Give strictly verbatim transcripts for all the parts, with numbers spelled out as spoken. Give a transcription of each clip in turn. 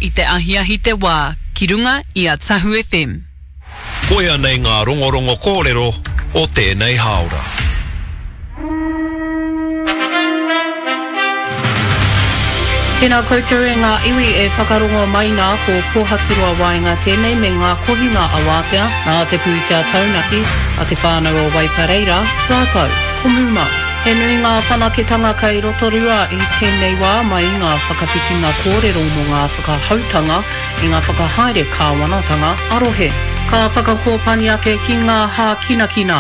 i te ahiahi te wā, ki runga i a Tahu F M. Koe anei ngā rongorongo kōrero o tēnei haora. Tēnā koutou e ngā iwi e whakarongo mai nā ko pōhaturua waenga tēnei me ngā kohinga a wātea nā te pūtea taunaki a te whānau o Waipareira, rātau, komuma. He nui ngā whanaketanga kei rotorua i tēnei wā mai ngā whakawhitinga kōrero mō ngā whakahautanga i ngā whakahaere kāwanatanga arohe. Ka whakakōpani ake ki ngā hā kina kina.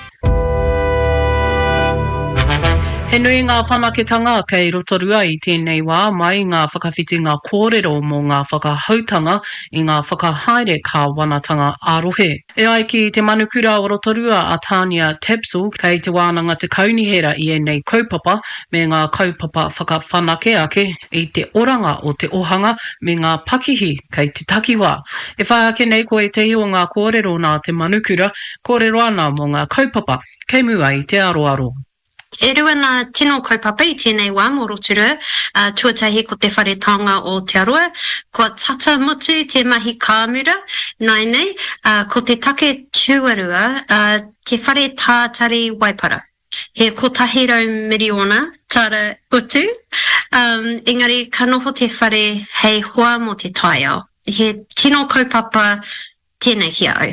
He nui ngā whanaketanga kei rotorua i tēnei wā mai ngā whakawhitinga kōrero mō ngā whakahautanga i ngā whakahaere kāwanatanga arohe. E ai ki te manukura o rotorua a Tania Tapsell kei te wānanga te kaunihera i enei kaupapa me ngā kaupapa whakawhanake ake i te oranga o te ohanga me ngā pakihi kei te takiwā. E whai ake nei ko e te o ngā kōrero nā te manukura, kōrero ana mō ngā kaupapa, kei mua i te aroaro. E rua nā tino kaupapa i tēnei wā mō rotorua, uh, tuatahi ko te wharetanga o te aroa, kua tata motu te mahi kāmura, nai nei, uh, ko te take tuarua, uh, te whare tātari Waipara. He kotahi rau miriona, tara utu, um, engari ka noho te whare hei hoa mo te taiao. He tino kaupapa tēnei hi au.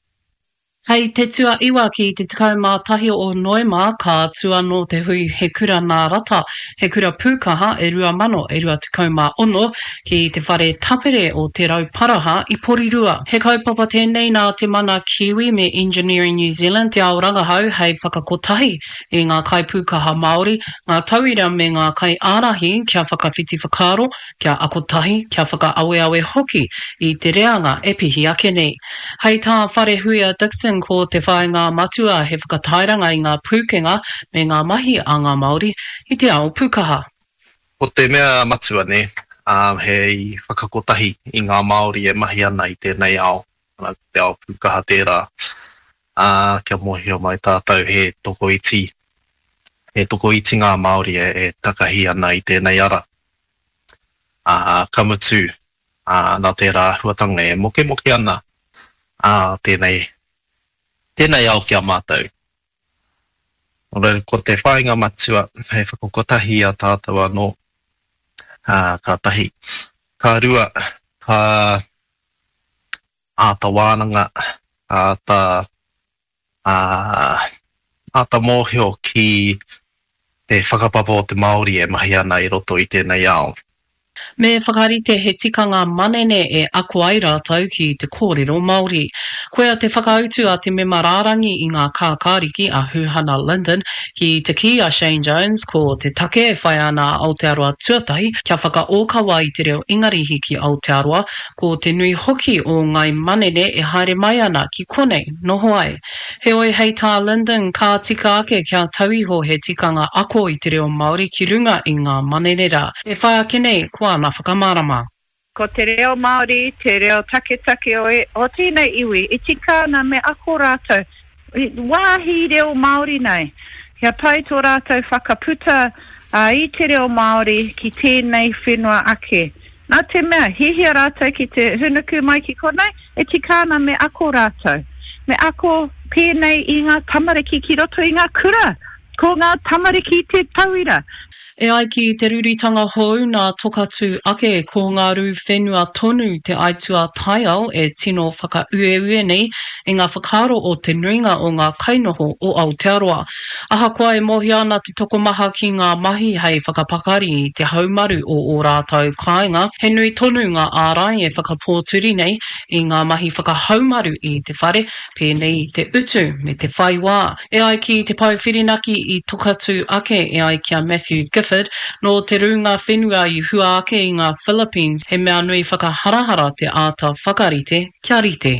Hei te tua iwa ki te tekau mā tahi o Noema ka tua no te hui he kura nā rata, he kura pūkaha e rua mano e rua tekau mā ono ki te whare tapere o te rau paraha i Porirua. He kaupapa tēnei nā te mana Kiwi me Engineering New Zealand te ao rangahau hei whakakotahi i ngā kai pūkaha Māori, ngā tauira me ngā kai ārahi kia whakawhiti whakaro, kia akotahi, kia whakaawe awe hoki i te reanga e pihi ake nei. Hei tā whare huia Dixon ko te whaenga matua he whakatairanga i ngā pūkenga me ngā mahi a ngā Māori i te ao pūkaha. Ko te mea matua ne, um, hei whakakotahi i ngā Māori e mahi ana i tēnei ao, ana te ao pūkaha tērā. Uh, kia mohio mai tātou he toko iti. He toko iti ngā Māori e, e takahi ana i tēnei ara. Uh, kamutu, uh, nā tērā huatanga e moke moke ana uh, tēnei Tēnei au kia mātou. Ora, ko te whainga matua, hei whakokotahi a tātou anō, uh, ka tahi. Ka rua, ka āta wānanga, āta, uh, āta mōhio ki te whakapapa o te Māori e mahi ana i roto i tēnei ao. Me whakarite he tikanga manene e ako ai rātau ki te kōrero Māori. Koea te whakautu a te mema rārangi i ngā kākāriki a Huhana Linden ki te ki a Shane Jones ko te take e whai ana Aotearoa tuatahi kia whakaokawa i te reo ingarihi ki Aotearoa ko te nui hoki o ngai manene e haere mai ana ki konei noho ai. He oi hei tā Linden ka tika ake kia tauiho he tikanga ako i te reo Māori ki runga i ngā manene rā. E whai ake nei kua na whakamarama. Ko te reo Māori, te reo take take o, e, o tēnei iwi, i tika ana me ako rātou. Wāhi reo Māori nei. Kia pai tō rātou whakaputa uh, i te reo Māori ki tēnei whenua ake. Nā te mea, hihia rātou ki te hunuku mai ki konei, e tika ana me ako rātou. Me ako pēnei i ngā tamariki ki roto i ngā kura. Ko ngā tamariki te tauira. E ai ki te ruritanga hou nā tokatu ake ko ngā ru whenua tonu te aitua taiao e tino whakaueue nei e ngā whakaro o te nuinga o ngā kainoho o Aotearoa. Aha koa e mohi ana te tokomaha ki ngā mahi hei whakapakari i te haumaru o o rātau kāinga. He nui tonu ngā ārai e whakapōturi nei i ngā mahi whakahaumaru i te whare, pēnei te utu me te whaiwā. E ai ki te pauwhirinaki i tokatu ake e ai kia Matthew Gifford no te runga whenua i hua ake i ngā Philippines he mea nui whakaharahara te āta whakarite kia rite.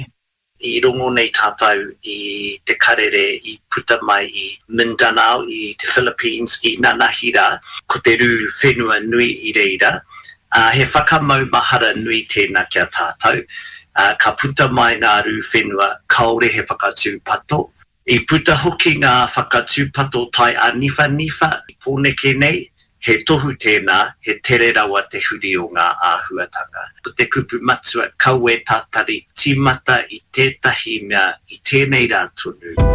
I rongo nei tātou i te karere i puta mai i Mindanao i te Philippines i Nanahira ko te ru whenua nui i reira. Uh, he whakamaumahara nui tēnā kia tātou. Uh, ka puta mai ngā ru whenua kaore he whakatūpato. I puta hoki ngā whakatūpato tai a nifa nifa i pōneke nei. he tohu tēnā, he tere rawa te huri o ngā āhuatanga. Po te kupu matua kaue tātari tīmata i tētahi mea i tēnei rā tonu.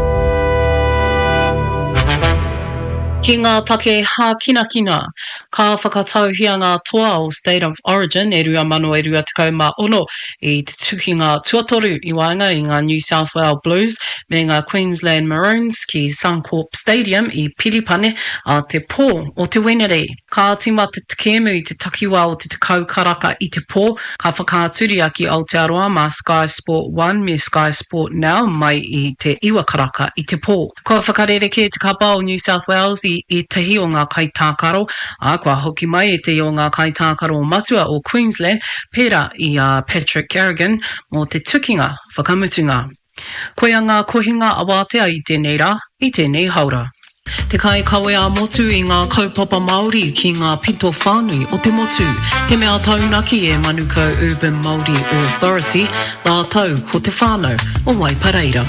Ki ngā take hā kina kina, ka whakatauhia ngā toa o State of Origin e rua mano e rua tekau mā ono i te tukinga tuatoru i waenga i ngā New South Wales Blues me ngā Queensland Maroons ki Suncorp Stadium i Piripane a te pō o te Wenere. Ka tima te tekemu i te takiwa o te tekau karaka i te pō, ka whakaaturia ki Aotearoa mā Sky Sport one me Sky Sport Now mai i te iwa karaka i te pō. Kua whakarereke te kapa o New South Wales i i tehi o ngā kaitākaro, a kua hoki mai e te o ngā kaitākaro o matua o Queensland, pera i a Patrick Carrigan mō te tukinga whakamutunga. Koia ngā kohinga awatea i tēnei rā, i tēnei haura. Te kai kawe a motu i ngā kaupapa Māori ki ngā pito whānui o te motu. He mea taunaki e Manuka Urban Māori Authority, nā tau ko te whānau o Waipareira.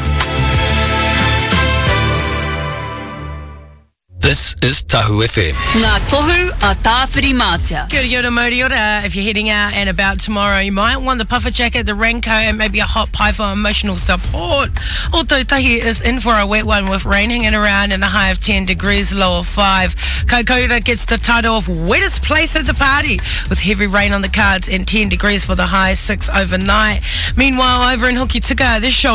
This is Tahu F M. Ngā tohu a tāwhiri mātia. Kia ora, kia ora, Mori ora. If you're heading out and about tomorrow, you might want the puffer jacket, the raincoat, and maybe a hot pie for emotional support. Ōtautahi is in for a wet one with rain hanging around and a high of ten degrees, low of five. Kaikoura gets the title of wettest place at the party with heavy rain on the cards and ten degrees for the high, six overnight. Meanwhile, over in Hokitika, this show